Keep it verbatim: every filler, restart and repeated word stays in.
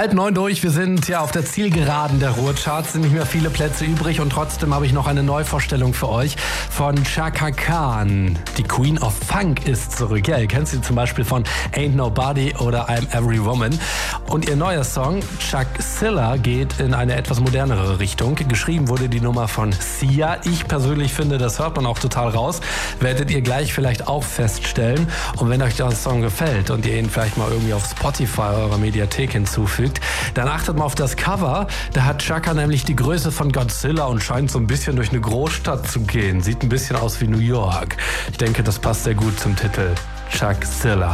Halb neun durch, wir sind ja auf der Zielgeraden der Ruhrcharts, sind nicht mehr viele Plätze übrig und trotzdem habe ich noch eine Neuvorstellung für euch von Chaka Khan. Die Queen of Funk ist zurück. Ja, ihr kennt sie zum Beispiel von Ain't Nobody oder I'm Every Woman. Und ihr neuer Song, Chuckzilla, geht in eine etwas modernere Richtung. Geschrieben wurde die Nummer von Sia. Ich persönlich finde, das hört man auch total raus. Werdet ihr gleich vielleicht auch feststellen. Und wenn euch der Song gefällt und ihr ihn vielleicht mal irgendwie auf Spotify eurer Mediathek hinzufügt, dann achtet mal auf das Cover. Da hat Chaka nämlich die Größe von Godzilla und scheint so ein bisschen durch eine Großstadt zu gehen. Sieht ein bisschen aus wie New York. Ich denke, das passt sehr gut zum Titel. Chuckzilla.